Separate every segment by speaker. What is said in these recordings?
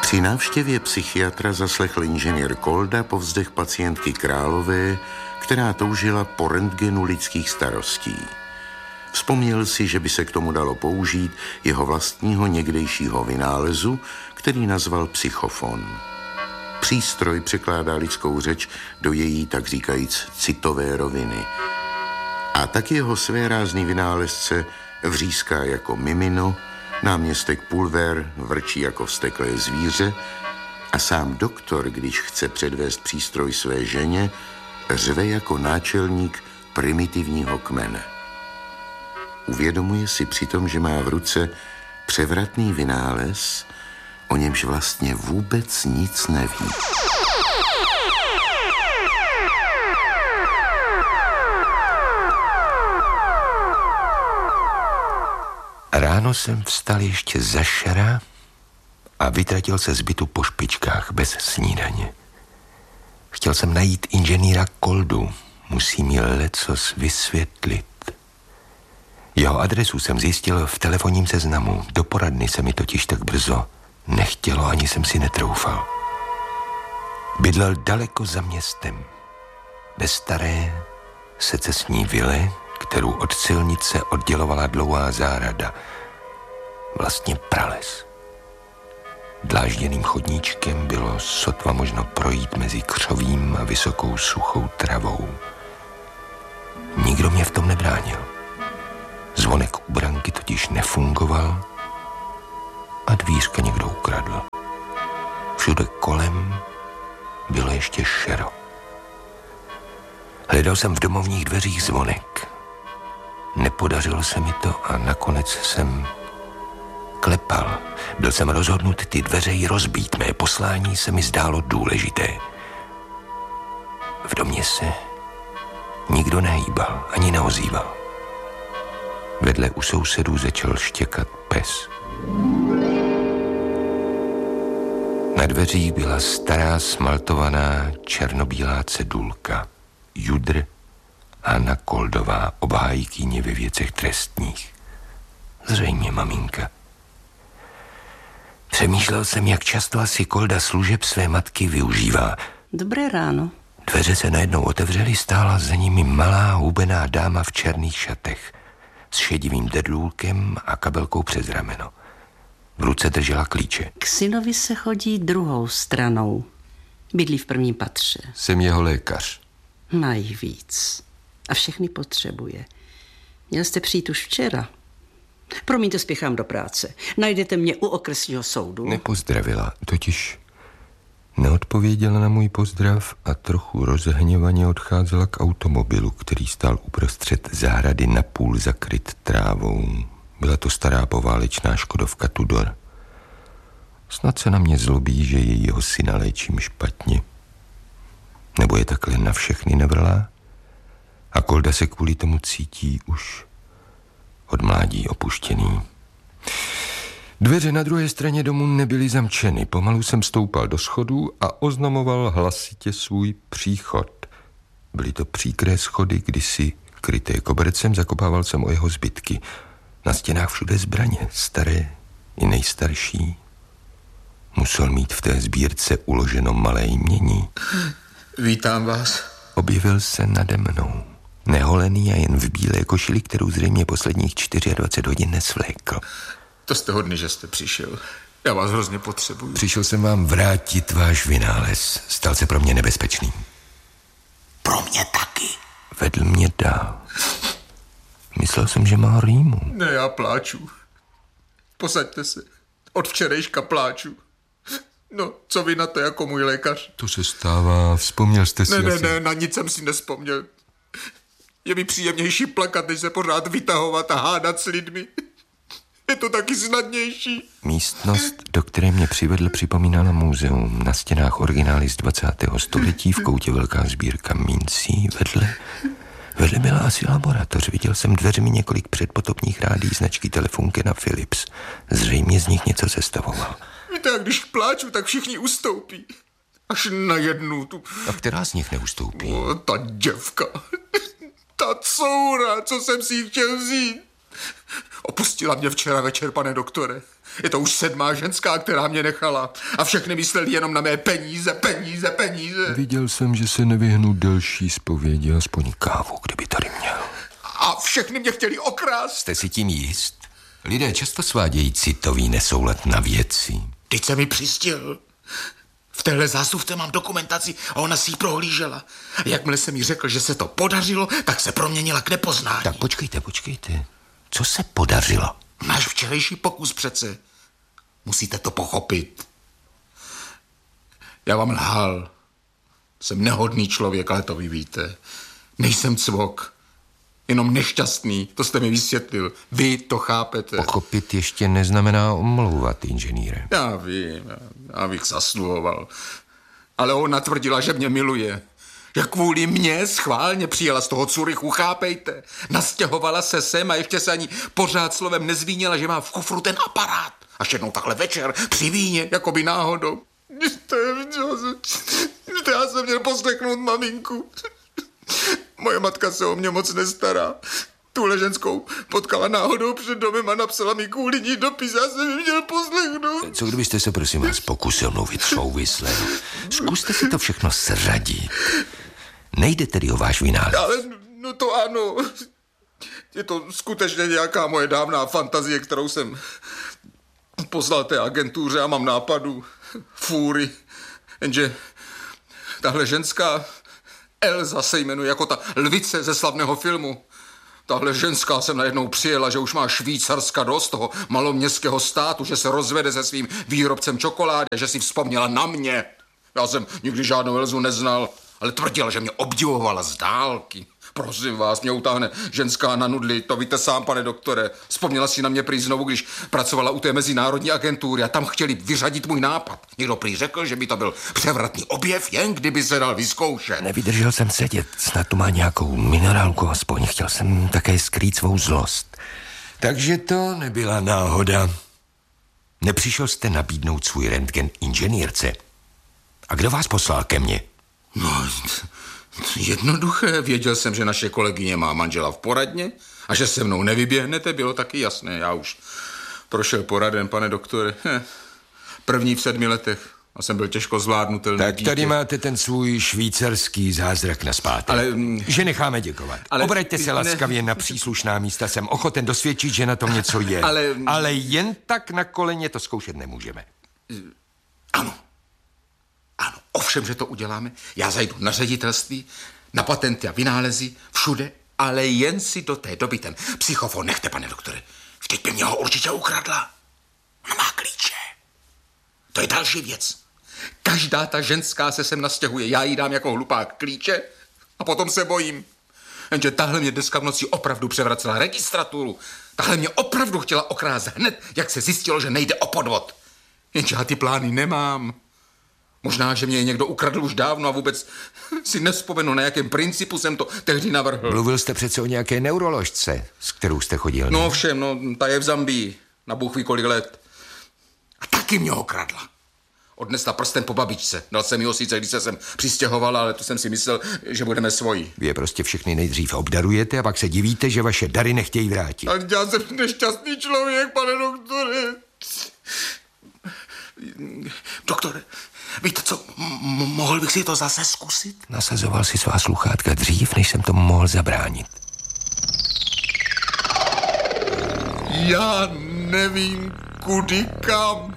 Speaker 1: Při návštěvě psychiatra zaslechl inženýr Kolda povzdech pacientky Králové, která toužila po rentgenu lidských starostí. Vzpomněl si, že by se k tomu dalo použít jeho vlastního někdejšího vynálezu, který nazval psychofon. Přístroj překládá lidskou řeč do její, tak říkajíc, citové roviny. A tak jeho svérázný vynálezce vříská jako mimino, náměstek Pulver vrčí jako vzteklé zvíře a sám doktor, když chce předvést přístroj své ženě, řve jako náčelník primitivního kmene. Uvědomuje si přitom, že má v ruce převratný vynález, o němž vlastně vůbec nic neví.
Speaker 2: Ráno jsem vstal ještě za šera a vytratil se z bytu po špičkách bez snídaně. Chtěl jsem najít inženýra Koldu, musí mi lecos vysvětlit. Jeho adresu jsem zjistil v telefonním seznamu, do poradny se mi totiž tak brzo nechtělo, ani jsem si netroufal. Bydlel daleko za městem, ve staré secesní vile, kterou od silnice oddělovala dlouhá zahrada, vlastně prales. Dlážděným chodníčkem bylo sotva možno projít mezi křovím a vysokou suchou travou. Nikdo mě v tom nebránil. Zvonek u branky totiž nefungoval a dvířka někdo ukradl. Všude kolem bylo ještě šero. Hledal jsem v domovních dveřích zvonek. Nepodařilo se mi to a nakonec jsem klepal. Byl jsem rozhodnut ty dveře i rozbít. Mé poslání se mi zdálo důležité. V domě se nikdo nehýbal, ani neozýval. Vedle u sousedů začal štěkat pes. Na dveřích byla stará smaltovaná černobílá cedulka. Judr Hana Koldová, obhájkyně ve věcech trestních. Zřejmě maminka. Přemýšlel jsem, jak často asi Kolda služeb své matky využívá.
Speaker 3: Dobré ráno.
Speaker 2: Dveře se najednou otevřely, stála za nimi malá hubená dáma v černých šatech s šedivým dedlůlkem a kabelkou přes rameno. V ruce držela klíče.
Speaker 3: K synovi se chodí druhou stranou. Bydlí v prvním patře.
Speaker 2: Jsem jeho lékař.
Speaker 3: Mají víc. A všechny potřebuje. Měl jste přijít už včera. Promiňte, spěchám do práce. Najdete mě u okresního soudu.
Speaker 2: Nepozdravila, totiž neodpověděla na můj pozdrav a trochu rozhněvaně odcházela k automobilu, který stál uprostřed zahrady napůl zakryt trávou. Byla to stará poválečná škodovka Tudor. Snad se na mě zlobí, že jejího syna léčím špatně. Nebo je takhle na všechny nevrlá? A Kolda se kvůli tomu cítí už od mládí opuštěný. Dveře na druhé straně domu nebyly zamčeny. Pomalu jsem stoupal do schodů a oznamoval hlasitě svůj příchod. Byly to příkré schody, kdysi kryté kobercem, zakopával jsem o jeho zbytky. Na stěnách všude zbraně, staré i nejstarší. Musel mít v té sbírce uloženo malé jmění.
Speaker 4: Vítám vás.
Speaker 2: Objevil se nade mnou. Neholený a jen v bílé košili, kterou zřejmě posledních 24 hodin nesvlékl.
Speaker 4: To jste hodný, že jste přišel. Já vás hrozně potřebuju.
Speaker 2: Přišel jsem vám vrátit váš vynález. Stal se pro mě nebezpečný.
Speaker 4: Pro mě taky.
Speaker 2: Vedl mě dál. Myslel jsem, že má rýmu.
Speaker 4: Ne, já pláču. Posaďte se. Od včerejška pláču. No, co vy na to jako můj lékař?
Speaker 2: To se stává, vzpomněl jste si
Speaker 4: Ne, na nic jsem si nevzpomněl. Je mi příjemnější plakat, než se pořád vytahovat a hádat s lidmi. Je to taky snadnější.
Speaker 2: Místnost, do které mě přivedl, připomínala muzeum. Na stěnách originály z 20. století, v koutě velká sbírka mincí. Vedle byla asi laboratoř. Viděl jsem dveřmi několik předpotopních rádií značky Telefunken a Philips. Zřejmě z nich něco sestavoval.
Speaker 4: Víte, jak když pláču, tak všichni ustoupí. Až na jednu tu...
Speaker 2: A která z nich neustoupí?
Speaker 4: O, ta děvka. Ta coura, co jsem si ji chtěl vzít. Opustila mě včera večer, pane doktore. Je to už 7. ženská, která mě nechala. A všechny mysleli jenom na mé peníze.
Speaker 2: Viděl jsem, že se nevyhnu delší zpovědi, aspoň kávu, kdyby tady měl.
Speaker 4: A všechny mě chtěli okrást.
Speaker 2: Jste si tím jist? Lidé často svádějí citový nesoulad na věci.
Speaker 4: Teď se mi přistěhl. V téhle zásuvce mám dokumentaci a ona si ji prohlížela. A jakmile jsem jí řekl, že se to podařilo, tak se proměnila k nepoznání.
Speaker 2: Tak počkejte. Co se podařilo?
Speaker 4: Náš včerejší pokus přece. Musíte to pochopit. Já vám lhal. Jsem nehodný člověk, ale to vy víte. Nejsem cvok. Jenom nešťastný, to jste mi vysvětlil. Vy to chápete.
Speaker 2: Pochopit ještě neznamená omlouvat, inženýre.
Speaker 4: Já vím, já bych zasluhoval. Ale ona tvrdila, že mě miluje. Že kvůli mně schválně přijela z toho Curychu, chápejte. Nastěhovala se sem a ještě se ani pořád slovem nezvínila, že má v kufru ten aparát. Až jednou takhle večer při víně, jako by náhodou. Já jsem měl poslechnout maminku. Moje matka se o mě moc nestará. Tuhle ženskou potkala náhodou před domem a napsala mi kvůli ní dopis. Já jsem ji měl poslechnout.
Speaker 2: Co kdybyste se, prosím vás, pokusil mluvit souvisle? Zkuste si to všechno seřadit. Nejde tedy o váš vynález.
Speaker 4: Ale no to ano. Je to skutečně nějaká moje dávná fantazie, kterou jsem poslal té agentuře a mám nápadu. Fůry. Jenže tahle ženská Elza se jmenuje, jako ta lvice ze slavného filmu. Tahle ženská jsem najednou přijela, že už má Švýcarska dost toho maloměstského státu, že se rozvede se svým výrobcem čokolády, že si vzpomněla na mě. Já jsem nikdy žádnou Elzu neznal, ale tvrdila, že mě obdivovala z dálky. Prosím vás, mě utáhne ženská na nudli, to víte sám, pane doktore. Vzpomněla si na mě prý znovu, když pracovala u té mezinárodní agentury a tam chtěli vyřadit můj nápad. Někdo prý řekl, že by to byl převratný objev, jen kdyby se dal vyzkoušet.
Speaker 2: Nevydržel jsem sedět, snad tu má nějakou minerálku aspoň. Chtěl jsem také skrýt svou zlost. Takže to nebyla náhoda. Nepřišel jste nabídnout svůj rentgen inženýrce. A kdo vás poslal ke mně?
Speaker 4: No, jednoduché. Věděl jsem, že naše kolegyně má manžela v poradně a že se mnou nevyběhnete, bylo taky jasné. Já už prošel poradem, pane doktore. První v 7 letech a jsem byl těžko zvládnutelný.
Speaker 2: Tak dítě. Tady máte ten svůj švýcarský zázrak nazpátek.
Speaker 4: Ale
Speaker 2: že necháme děkovat. Obraťte se laskavě na příslušná místa. Jsem ochoten dosvědčit, že na tom něco je. Ale jen tak na koleně to zkoušet nemůžeme.
Speaker 4: Ano, ovšem, že to uděláme. Já zajdu na ředitelství, na patenty a vynálezy, všude, ale jen si do té doby ten psychofon nechte, pane doktore. Vždyť by mě ho určitě ukradla. Ona má klíče. To je další věc. Každá ta ženská se sem nastěhuje. Já jí dám jako hlupák klíče a potom se bojím. Jenže tahle mě dneska v noci opravdu převracela registraturu. Tahle mě opravdu chtěla okrást hned, jak se zjistilo, že nejde o podvod. Jenže já ty plány nemám. Možná, že mě někdo ukradl už dávno a vůbec si nevzpomenu, na jakém principu jsem to tehdy navrhl.
Speaker 2: Mluvil jste přece o nějaké neuroložce, s kterou jste chodil. Ne?
Speaker 4: No všem, ta je v Zambii, na Bůh ví kolik let. A taky mě okradla. Odnesla prsten po babičce. Dal jsem ji ho sice, když se sem přistěhovala, ale to jsem si myslel, že budeme svoji.
Speaker 2: Vy je prostě všechny nejdřív obdarujete a pak se divíte, že vaše dary nechtějí vrátit.
Speaker 4: Ale já jsem nešťastný člověk, pane doktore. Doktore, víte co, mohl bych si to zase zkusit?
Speaker 2: Nasazoval si svá sluchátka dřív, než jsem tomu mohl zabránit.
Speaker 4: Já nevím, kudy kam.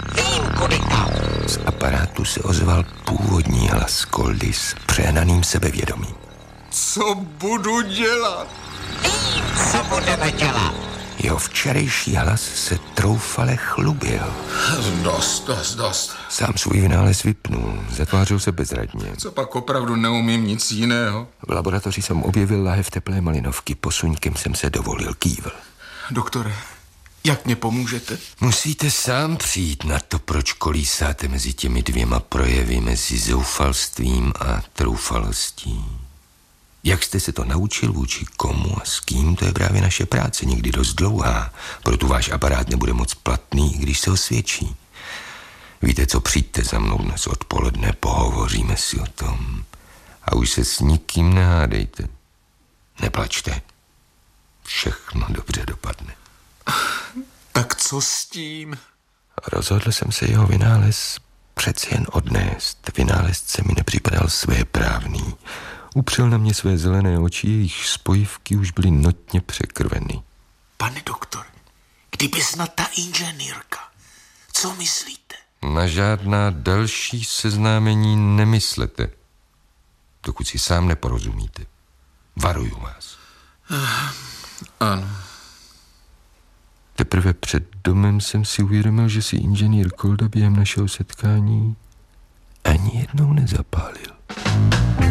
Speaker 2: Z aparátu se ozval původní hlas Koldy s přehnaným sebevědomím.
Speaker 4: Co budu dělat?
Speaker 5: Co budeme dělat?
Speaker 2: Jeho včerejší hlas se troufale chlubil.
Speaker 4: Dost.
Speaker 2: Sám svůj vynález vypnul, zatvářil se bezradně.
Speaker 4: Co pak opravdu neumím nic jiného?
Speaker 2: V laboratoři jsem objevil lahev teplé malinovky, posuňkem jsem se dovolil, kývl.
Speaker 4: Doktore, jak mě pomůžete?
Speaker 2: Musíte sám přijít na to, proč kolísáte mezi těmi dvěma projevy, mezi zoufalstvím a troufalostí. Jak jste se to naučil, vůči komu a s kým, to je právě naše práce, někdy dost dlouhá. Proto váš aparát nebude moc platný, když se osvědčí. Víte co, přijďte za mnou dnes odpoledne, pohovoříme si o tom. A už se s nikým nehádejte. Neplačte. Všechno dobře dopadne.
Speaker 4: Tak co s tím?
Speaker 2: Rozhodl jsem se jeho vynález přeci jen odnést. Vynálezce mi nepřipadal svéprávný. Upřel na mě své zelené oči, jejich spojivky už byly notně překrveny.
Speaker 6: Pane doktor, kdyby snad ta inženýrka, co myslíte?
Speaker 2: Na žádná další seznámení nemyslete, dokud si sám neporozumíte. Varuju vás.
Speaker 4: Ano.
Speaker 2: Teprve před domem jsem si uvědomil, že si inženýr Kolda během našeho setkání ani jednou nezapálil.